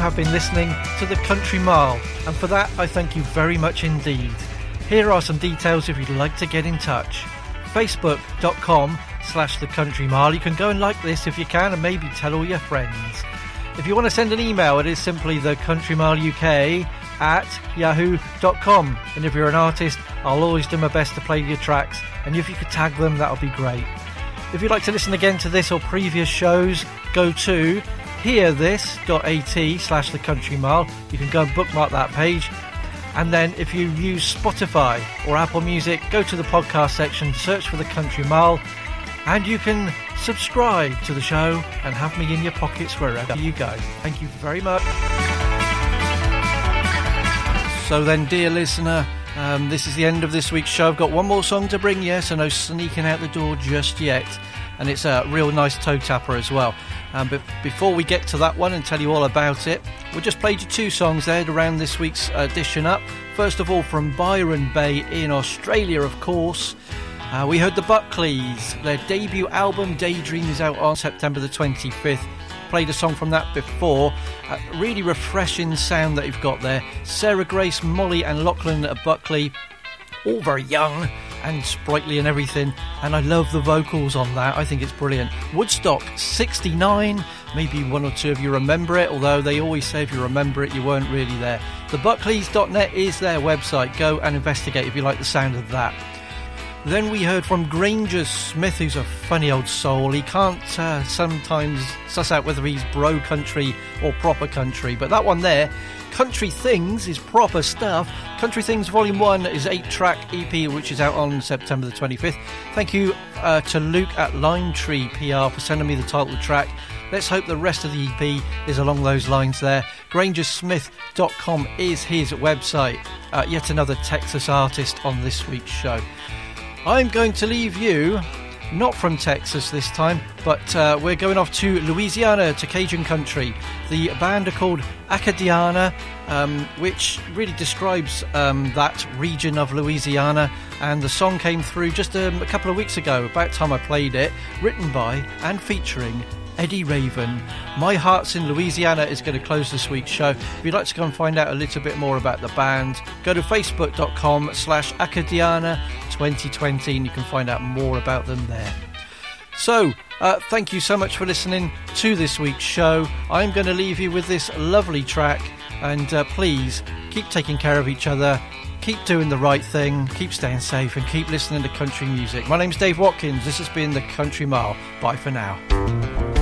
have been listening to The Country Mile, and for that I thank you very much indeed. Here are some details if you'd like to get in touch. Facebook.com/The Country Mile. You can go and like this if you can, and maybe tell all your friends. If you want to send an email, it is simply thecountrymileuk@yahoo.com. And if you're an artist, I'll always do my best to play your tracks, and if you could tag them, that would be great. If you'd like to listen again to this or previous shows, go to hearthis.at/The Country Mile. You can go and bookmark that page. And then if you use Spotify or Apple Music, go to the podcast section, search for The Country Mile, and you can subscribe to the show and have me in your pockets wherever you go. Thank you very much. So then, dear listener, this is the end of this week's show. I've got one more song to bring you, so no sneaking out the door just yet. And it's a real nice toe tapper as well. But before we get to that one and tell you all about it, we just played you two songs there to round this week's edition up. First of all, from Byron Bay in Australia, of course, we heard the Buckleys. Their debut album, Daydream, is out on September the 25th. Played a song from that before. Really refreshing sound that they've got there. Sarah Grace, Molly and Lachlan Buckley, all very young and sprightly and everything, and I love the vocals on that. I think it's brilliant. Woodstock 69, maybe one or two of you remember it, although they always say if you remember it you weren't really there. Thebuckleys.net is their website. Go and investigate if you like the sound of that. Then we heard from Granger Smith, who's a funny old soul. He can't sometimes suss out whether he's bro country or proper country, but that one there, Country Things, is proper stuff. Country Things Volume 1 is 8-track EP, which is out on September the 25th. Thank you to Luke at Lime Tree PR for sending me the title track. Let's hope the rest of the EP is along those lines there. GrangerSmith.com is his website. Yet another Texas artist on this week's show. I'm going to leave you, not from Texas this time, but we're going off to Louisiana, to Cajun country. The band are called Acadiana, which really describes that region of Louisiana, and the song came through just a couple of weeks ago, about time I played it, written by and featuring Eddie Raven. My Heart's in Louisiana is going to close this week's show. If you'd like to go and find out a little bit more about the band, go to facebook.com/Acadiana2020 and you can find out more about them there. So, thank you so much for listening to this week's show. I'm going to leave you with this lovely track, and please keep taking care of each other, keep doing the right thing, keep staying safe, and keep listening to country music. My name's Dave Watkins. This has been The Country Mile. Bye for now.